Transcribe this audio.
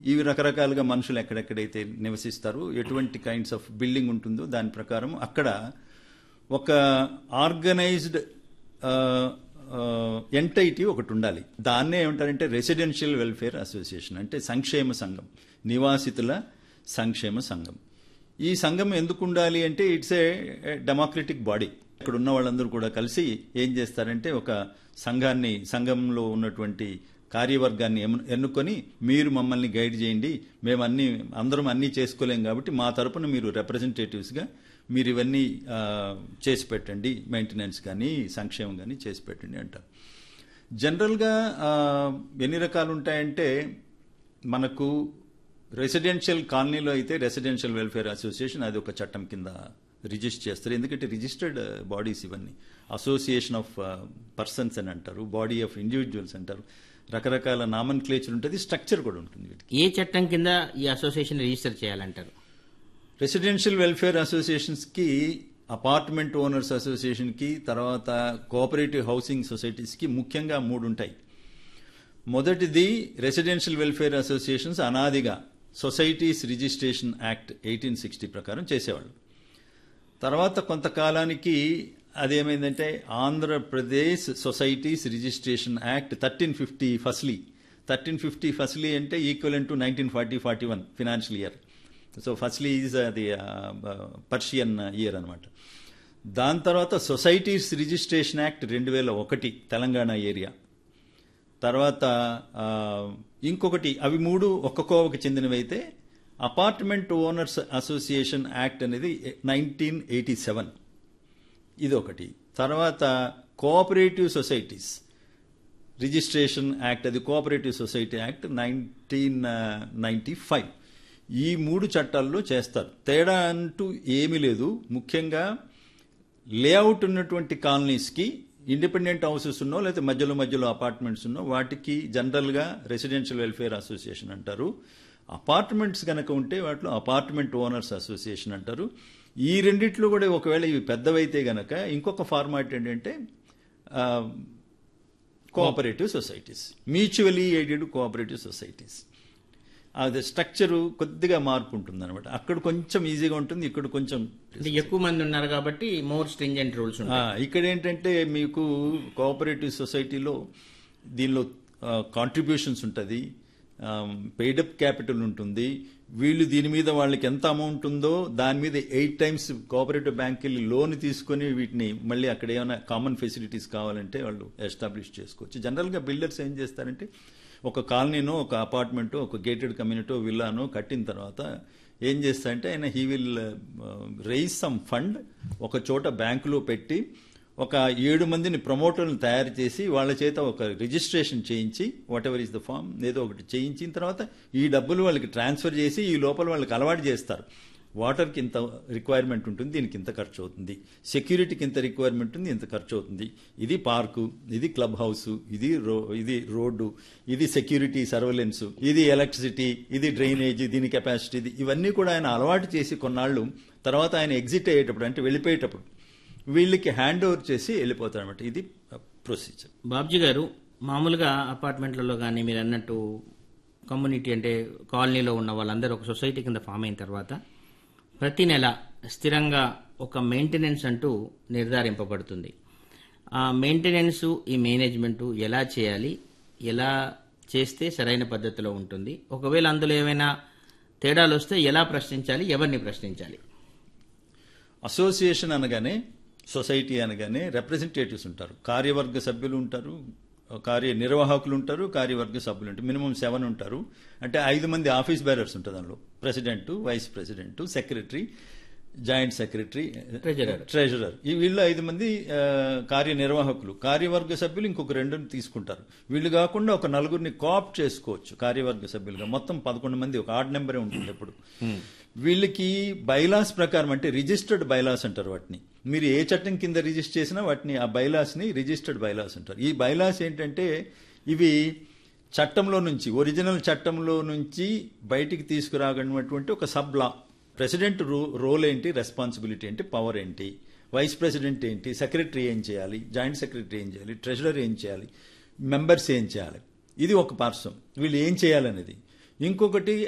ఇవి రకరకాలుగా మనుషులు ఎక్కడెక్కడైతే నివసిస్తారో ఎటువంటి కైండ్స్ ఆఫ్ బిల్డింగ్ ఉంటుందో దాని ప్రకారం అక్కడ ఒక ఆర్గనైజ్డ్ ఎంటైటీ ఒకటి ఉండాలి. దాన్నే ఏమంటారంటే రెసిడెన్షియల్ వెల్ఫేర్ అసోసియేషన్, అంటే సంక్షేమ సంఘం, నివాసితుల సంక్షేమ సంఘం. ఈ సంఘం ఎందుకు ఉండాలి అంటే ఇట్స్ ఏ డెమోక్రటిక్ బాడీ. ఇక్కడ ఉన్న వాళ్ళందరూ కూడా కలిసి ఏం చేస్తారంటే ఒక సంఘంలో ఉన్నటువంటి కార్యవర్గాన్ని ఎన్నుకొని మీరు మమ్మల్ని గైడ్ చేయండి, మేము అందరం అన్నీ చేసుకోలేం కాబట్టి మా తరపున మీరు రిప్రజెంటేటివ్స్గా మీరు ఇవన్నీ చేసి పెట్టండి, మెయింటెనెన్స్ కానీ సంక్షేమం కానీ చేసి పెట్టండి అంటారు. జనరల్గా ఎన్ని రకాలు ఉంటాయంటే మనకు రెసిడెన్షియల్ కాలనీలో అయితే రెసిడెన్షియల్ వెల్ఫేర్ అసోసియేషన్ అది ఒక చట్టం కింద రిజిస్టర్ చేస్తారు. ఎందుకంటే రిజిస్టర్డ్ బాడీస్ ఇవన్నీ. అసోసియేషన్ ఆఫ్ పర్సన్స్ అని అంటారు, బాడీ ఆఫ్ ఇండివిజువల్స్ అంటారు, రకరకాల నామన్ క్లేచర్ ఉంటుంది, స్ట్రక్చర్ కూడా ఉంటుంది వీటికి. ఏ చట్టం కింద ఈ అసోసియేషన్ రిజిస్టర్ చేయాలంటారు? రెసిడెన్షియల్ వెల్ఫేర్ అసోసియేషన్స్ కి, అపార్ట్మెంట్ ఓనర్స్ అసోసియేషన్ కి, తర్వాత కోఆపరేటివ్ హౌసింగ్ సొసైటీస్ కి ముఖ్యంగా 3 ఉంటాయి. మొదటిది రెసిడెన్షియల్ వెల్ఫేర్ అసోసియేషన్స్ అనాదిగా సొసైటీస్ రిజిస్ట్రేషన్ యాక్ట్ 1860 ప్రకారం చేసేవాళ్ళు. తర్వాత కొంతకాలానికి అదేమైందంటే Andhra Pradesh societies registration act 1350 firstly అంటే equivalent to 1940-41 financial year. So firstly is అది పర్షియన్ ఇయర్ అనమాట. దాని తర్వాత societies registration act 2001 Telangana area. తర్వాత ఇంకొకటి, అవి 3 ఒక్క కోవకు చెందినవైతే అపార్ట్మెంట్ ఓనర్స్ అసోసియేషన్ యాక్ట్ అనేది 1987 ఇది ఒకటి. తర్వాత కోఆపరేటివ్ సొసైటీస్ రిజిస్ట్రేషన్ యాక్ట్, అది కోఆపరేటివ్ సొసైటీ యాక్ట్ 1995. ఈ 3 చట్టాల్లో చేస్తారు. తేడా అంటూ ఏమీ లేదు. ముఖ్యంగా లేఅవుట్ ఉన్నటువంటి కాలనీస్కి, ఇండిపెండెంట్ హౌసెస్ ఉన్నో లేదా మధ్యలో అపార్ట్మెంట్స్ ఉన్నో వాటికి జనరల్గా రెసిడెన్షియల్ వెల్ఫేర్ అసోసియేషన్ అంటారు. అపార్ట్మెంట్స్ కనుక ఉంటే వాటిలో అపార్ట్మెంట్ ఓనర్స్ అసోసియేషన్ అంటారు. ఈ రెండిట్లో కూడా ఒకవేళ ఇవి పెద్దవైతే గనక ఇంకొక ఫార్మాట్ ఏంటంటే cooperative societies, mutually aided cooperative societies. అది స్ట్రక్చర్ కొద్దిగా మార్పు ఉంటుంది అనమాట. అక్కడ కొంచెం ఈజీగా ఉంటుంది, ఇక్కడ కొంచెం ఎక్కువ మంది ఉన్నారు కాబట్టి మోర్ స్ట్రింజెంట్ రూల్స్ ఉంటాయి. ఇక్కడ ఏంటంటే మీకు కోఆపరేటివ్ సొసైటీలో దీనిలో కాంట్రిబ్యూషన్స్ ఉంటుంది, పెయిడప్ క్యాపిటల్ ఉంటుంది. వీళ్ళు దీని మీద వాళ్ళకి ఎంత అమౌంట్ ఉందో దాని మీద 8 times కోఆపరేటివ్ బ్యాంక్ వెళ్ళి లోన్ తీసుకొని వీటిని మళ్ళీ అక్కడ ఏమైనా కామన్ ఫెసిలిటీస్ కావాలంటే వాళ్ళు ఎస్టాబ్లిష్ చేసుకోవచ్చు. జనరల్గా బిల్డర్స్ ఏం చేస్తారంటే ఒక కాలనీనో, ఒక అపార్ట్మెంటో, ఒక గేటెడ్ కమ్యూనిటీ విల్లానో కట్టిన తర్వాత ఏం చేస్తారంటే ఆయన he will rise some fund, ఒక చోట బ్యాంకులో పెట్టి ఒక 7 మందిని ప్రమోటర్లను తయారు చేసి వాళ్ళ చేత ఒక రిజిస్ట్రేషన్ చేయించి, what ever is the form ఏదో ఒకటి చేయించిన తర్వాత ఈ డబ్బులు వాళ్ళకి ట్రాన్స్ఫర్ చేసి ఈ లోపల వాళ్ళకి అలవాటు చేస్తారు. వాటర్కి ఇంత రిక్వైర్మెంట్ ఉంటుంది, దీనికి ఇంత ఖర్చు అవుతుంది, సెక్యూరిటీకి ఇంత రిక్వైర్మెంట్ ఉంది, ఇంత ఖర్చు అవుతుంది, ఇది పార్కు, ఇది క్లబ్ హౌస్, ఇది రోడ్డు, ఇది సెక్యూరిటీ సర్వేలెన్స్, ఇది ఎలక్ట్రిసిటీ, ఇది డ్రైనేజ్, దీని కెపాసిటీ, ఇవన్నీ కూడా ఆయన అలవాటు చేసి కొన్నాళ్ళు తర్వాత ఆయన ఎగ్జిట్ అయ్యేటప్పుడు అంటే వెళ్ళిపోయేటప్పుడు వీళ్ళకి హ్యాండ్ ఓవర్ చేసి వెళ్ళిపోతారు అనమాట. ఇది ప్రొసీజర్. బాబ్జీ గారు, మామూలుగా అపార్ట్మెంట్లలో కానీ మీరు అన్నట్టు కమ్యూనిటీ అంటే కాలనీలో ఉన్న వాళ్ళందరూ ఒక సొసైటీ కింద ఫామ్ అయిన తర్వాత ప్రతి నెల స్థిరంగా ఒక మెయింటెనెన్స్ అంటూ నిర్ధారింపబడుతుంది. ఆ మెయింటెనెన్స్, ఈ మేనేజ్మెంటు ఎలా చేయాలి, ఎలా చేస్తే సరైన పద్ధతిలో ఉంటుంది, ఒకవేళ అందులో ఏమైనా తేడాలు వస్తే ఎలా ప్రశ్నించాలి, ఎవరిని ప్రశ్నించాలి? అసోసియేషన్ అనగానే, సొసైటీ అనగానే రిప్రజెంటేటివ్స్ ఉంటారు, కార్యవర్గ సభ్యులు ఉంటారు, కార్యనిర్వాహకులు ఉంటారు, కార్యవర్గ సభ్యులు ఉంటారు. మినిమం 7 ఉంటారు. అంటే 5 మంది ఆఫీస్ బేరర్స్ ఉంటారు దానిలో. President, vice president, secretary, joint secretary, treasurer. ఈ వీళ్ళు 5 మంది కార్యనిర్వాహకులు. కార్యవర్గ సభ్యులు ఇంకొక 2 తీసుకుంటారు. వీళ్ళు కాకుండా ఒక 4 కోఆప్ట్ చేసుకోవచ్చు కార్యవర్గ సభ్యులుగా. మొత్తం 11 మంది, ఒక ఆడ్ నెంబరే ఉంటుంది ఎప్పుడు. వీళ్ళకి బైలాస్ ప్రకారం, అంటే రిజిస్టర్డ్ బైలాస్ అంటారు వాటిని. మీరు ఏ చట్టం కింద రిజిస్టర్ చేసినా వాటిని, ఆ బైలాస్ ని రిజిస్టర్డ్ బైలాస్ అంటారు. ఈ బైలాస్ ఏంటంటే ఇవి చట్టంలో నుంచి, ఒరిజినల్ చట్టంలో నుంచి బయటికి తీసుకురాగలిగినటువంటి ఒక సబ్ లా. ప్రెసిడెంట్ రోల్ ఏంటి, రెస్పాన్సిబిలిటీ ఏంటి, పవర్ ఏంటి, వైస్ ప్రెసిడెంట్ ఏంటి, సెక్రటరీ ఏం చేయాలి, జాయింట్ సెక్రటరీ ఏం చేయాలి, ట్రెజరర్ ఏం చేయాలి, మెంబర్స్ ఏం చేయాలి, ఇది ఒక పార్శ్వం. వీళ్ళు ఏం చేయాలనేది. ఇంకొకటి